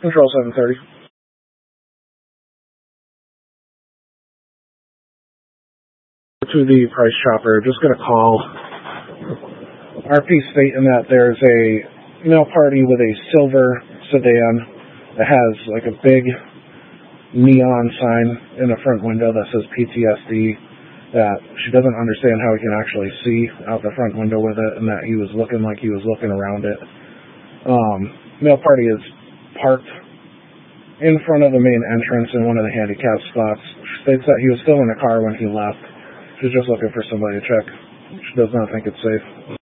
Control 730. To the Price Chopper, just going to call RP stating that there's a male party with a silver sedan that has like a big neon sign in the front window that says PTSD, that she doesn't understand how he can actually see out the front window with it, and that he was looking like he was looking around it. Male party is parked in front of the main entrance in one of the handicap spots. She states that he was still in the car when he left. She's just looking for somebody to check. She does not think it's safe.